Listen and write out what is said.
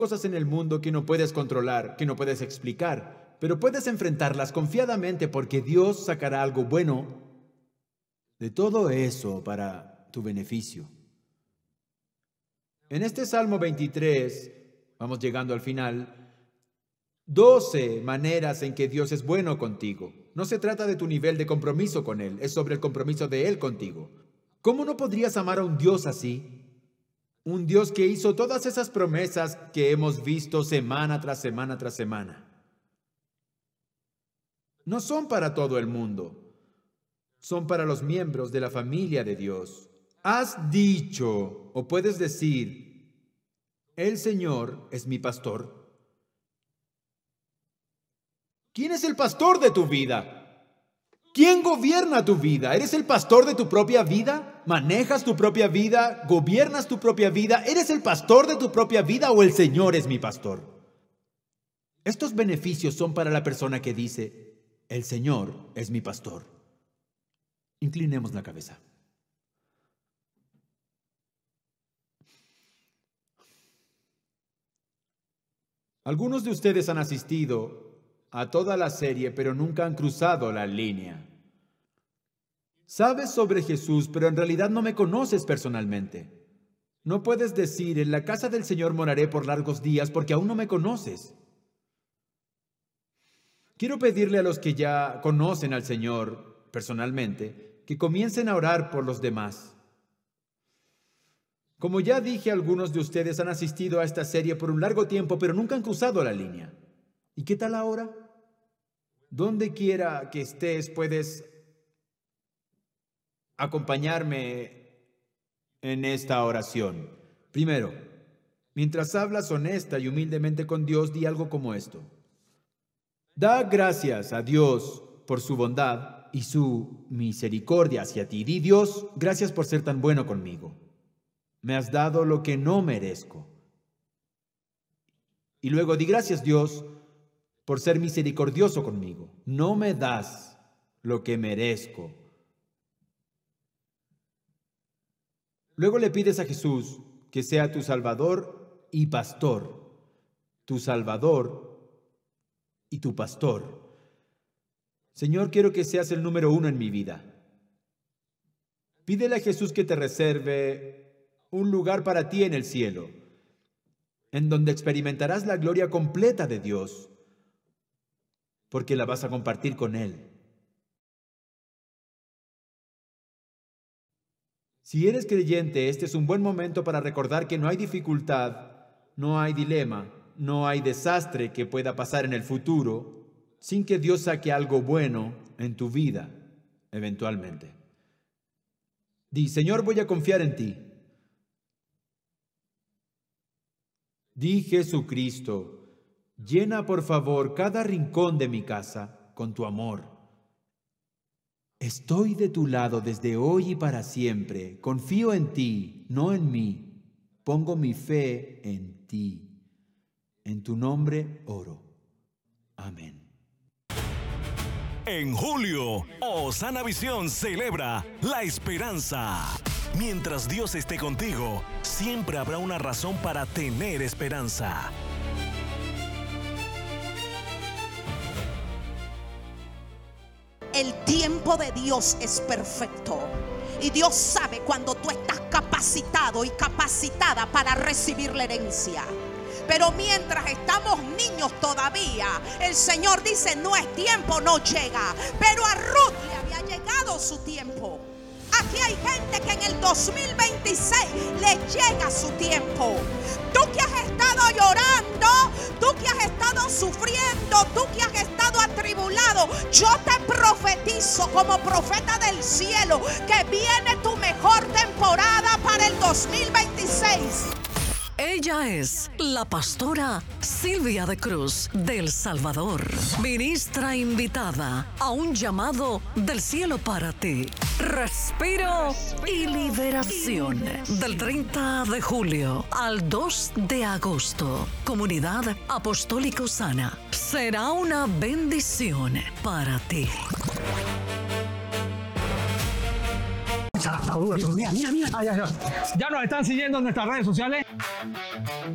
cosas en el mundo que no puedes controlar, que no puedes explicar, pero puedes enfrentarlas confiadamente porque Dios sacará algo bueno de todo eso para tu beneficio. En este Salmo 23, vamos llegando al final, 12 maneras en que Dios es bueno contigo. No se trata de tu nivel de compromiso con Él, es sobre el compromiso de Él contigo. ¿Cómo no podrías amar a un Dios así? Un Dios que hizo todas esas promesas que hemos visto semana tras semana tras semana. No son para todo el mundo, son para los miembros de la familia de Dios. Has dicho, o puedes decir, el Señor es mi pastor. ¿Quién es el pastor de tu vida? ¿Quién gobierna tu vida? ¿Eres el pastor de tu propia vida? ¿Manejas tu propia vida? ¿Gobiernas tu propia vida? ¿Eres el pastor de tu propia vida o el Señor es mi pastor? Estos beneficios son para la persona que dice, el Señor es mi pastor. Inclinemos la cabeza. Algunos de ustedes han asistido a toda la serie, pero nunca han cruzado la línea. Sabes sobre Jesús, pero en realidad no me conoces personalmente. No puedes decir, en la casa del Señor moraré por largos días, porque aún no me conoces. Quiero pedirle a los que ya conocen al Señor personalmente, que comiencen a orar por los demás. Como ya dije, algunos de ustedes han asistido a esta serie por un largo tiempo, pero nunca han cruzado la línea. ¿Y qué tal ahora? Donde quiera que estés, puedes acompañarme en esta oración. Primero, mientras hablas honesta y humildemente con Dios, di algo como esto. Da gracias a Dios por su bondad y su misericordia hacia ti. Di, Dios, gracias por ser tan bueno conmigo. Me has dado lo que no merezco. Y luego di, gracias, Dios, por ser misericordioso conmigo. No me das lo que merezco. Luego le pides a Jesús que sea tu Salvador y pastor. Tu Salvador y tu pastor. Señor, quiero que seas el número 1 en mi vida. Pídele a Jesús que te reserve un lugar para ti en el cielo, en donde experimentarás la gloria completa de Dios, porque la vas a compartir con Él. Si eres creyente, este es un buen momento para recordar que no hay dificultad, no hay dilema, no hay desastre que pueda pasar en el futuro sin que Dios saque algo bueno en tu vida, eventualmente. Di, Señor, voy a confiar en ti. Di, Jesucristo, llena por favor cada rincón de mi casa con tu amor. Estoy de tu lado desde hoy y para siempre. Confío en ti, no en mí. Pongo mi fe en ti. En tu nombre oro. Amén. En julio, Osana Visión celebra la esperanza. Mientras Dios esté contigo, siempre habrá una razón para tener esperanza. El tiempo de Dios es perfecto. Y Dios sabe cuando tú estás capacitado y capacitada para recibir la herencia. Pero mientras estamos niños todavía, el Señor dice, no es tiempo, no llega. Pero a Ruth le había llegado su tiempo. Aquí hay gente que en el 2026 le llega su tiempo. Tú que has estado llorando, tú que has estado sufriendo, tú que has estado atribulado, yo te profetizo como profeta del cielo que viene tu mejor temporada para el 2026. Ella es la pastora Silvia de Cruz del Salvador, ministra invitada a un llamado del cielo para ti. Respiro y liberación. Del 30 de julio al 2 de agosto. Comunidad Apostólica Osana. Será una bendición para ti. Mira. Ya nos están siguiendo en nuestras redes sociales.